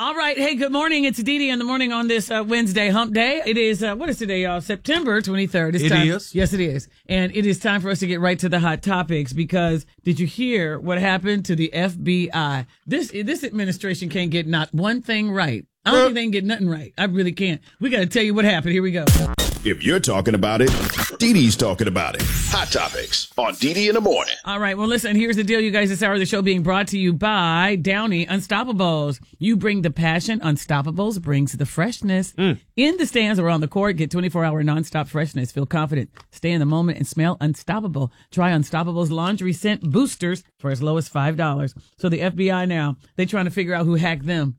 All right. Hey, good morning. It's Dee Dee in the morning on this Wednesday hump day. It is, what is today, y'all? September 23rd. It is. Yes, it is. And it is time for us to get right to the hot topics because did you hear what happened to the FBI? This administration can't get not one thing right. I don't think they can get nothing right. I really can't. We got to tell you what happened. Here we go. If you're talking about it, Dee Dee's talking about it. Hot Topics on Dee Dee in the morning. All right. Well, listen, here's the deal, you guys. This hour of the show being brought to you by Downy Unstoppables. You bring the passion. Unstoppables brings the freshness. In the stands or on the court, get 24-hour nonstop freshness. Feel confident. Stay in the moment and smell unstoppable. Try Unstoppables laundry scent boosters for as low as $5. So the FBI now, they trying to figure out who hacked them.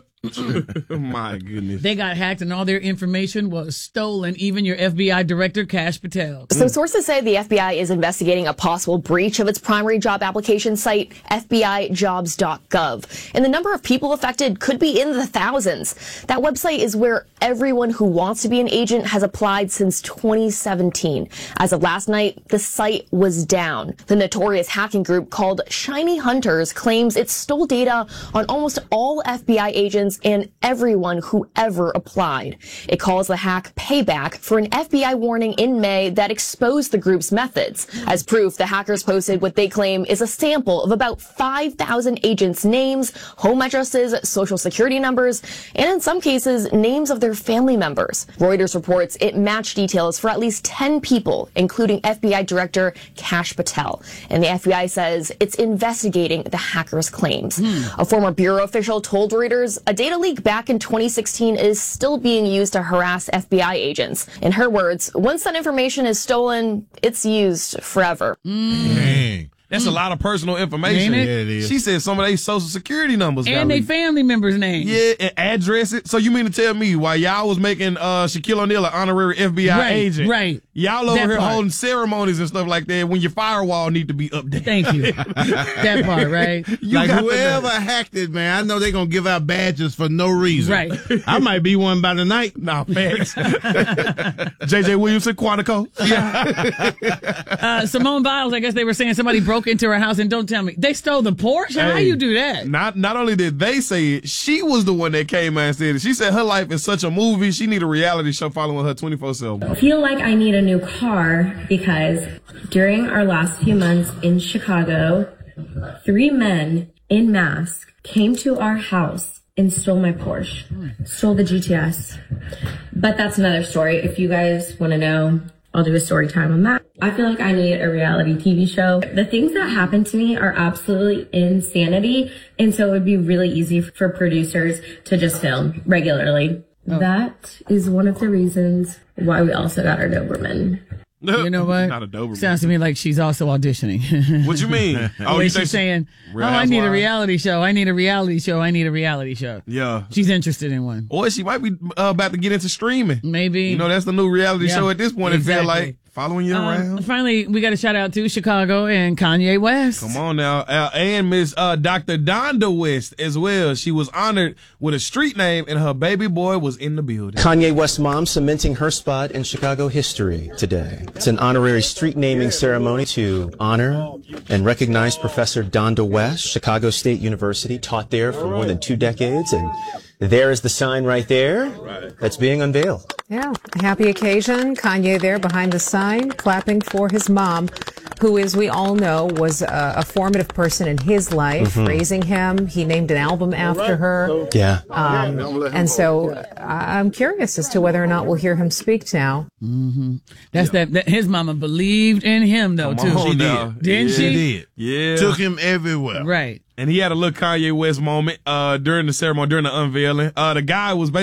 My goodness. They got hacked and all their information was stolen, even your FBI director, Kash Patel. So sources say the FBI is investigating a possible breach of its primary job application site, FBIjobs.gov. And the number of people affected could be in the thousands. That website is where everyone who wants to be an agent has applied since 2017. As of last night, the site was down. The notorious hacking group called Shiny Hunters claims it stole data on almost all FBI agents and everyone who ever applied. It calls the hack payback for an FBI warning in May that exposed the group's methods. As proof, the hackers posted what they claim is a sample of about 5,000 agents' names, home addresses, social security numbers, and in some cases, names of their family members. Reuters reports it matched details for at least 10 people, including FBI Director Kash Patel. And the FBI says it's investigating the hackers' claims. A former bureau official told Reuters a data leak back in 2016 is still being used to harass FBI agents. In her words, once that information is stolen, it's used forever. Dang. That's a lot of personal information. Ain't it? Yeah, it is. She said some of their social security numbers. And their family members' names. Yeah, and address it. So you mean to tell me while y'all was making Shaquille O'Neal an honorary FBI agent, right? Y'all over here holding ceremonies and stuff like that when your firewall need to be updated. Thank you. That part, right? Like whoever hacked it, man, I know they're going to give out badges for no reason. Right. I might be one by the night. Nah, facts. J.J. Williamson, Quantico. Simone Biles, I guess they were saying somebody broke into her house, and don't tell me they stole the Porsche. How you do that? Not only did they say it, she was the one that came out and said it. She said her life is such a movie. She need a reality show following her 24/7. I feel like I need a new car because during our last few months in Chicago, 3 men in masks came to our house and stole my Porsche, stole the GTS. But that's another story. If you guys want to know, I'll do a story time on that. I feel like I need a reality TV show. The things that happen to me are absolutely insanity. And so it would be really easy for producers to just film regularly. Oh. That is one of the reasons why we also got our Doberman. You know what? Not a Doberman. Sounds to me like she's also auditioning. What you mean? Oh, she's saying, I need a reality show. I need a reality show. I need a reality show. Yeah. She's interested in one. Or she might be about to get into streaming. Maybe. You know, that's the new reality show at this point. Exactly. It feel like following you around. Finally, we got a shout out to Chicago and Kanye West. Come on now. And Miss Dr. Donda West as well. She was honored with a street name and her baby boy was in the building. Kanye West's mom cementing her spot in Chicago history today. It's an honorary street naming ceremony to honor and recognize Professor Donda West, Chicago State University, taught there for more than 2 decades. And there is the sign right there that's being unveiled. Yeah, a happy occasion. Kanye there behind the sign, clapping for his mom, who, as we all know, was a formative person in his life, raising him. He named an album after her. Yeah. And so I'm curious as to whether or not we'll hear him speak now. That's that his mama believed in him, though, too. She did. Didn't she? She did. Yeah. Took him everywhere. Right. And he had a little Kanye West moment during the ceremony, during the unveiling. The guy was basically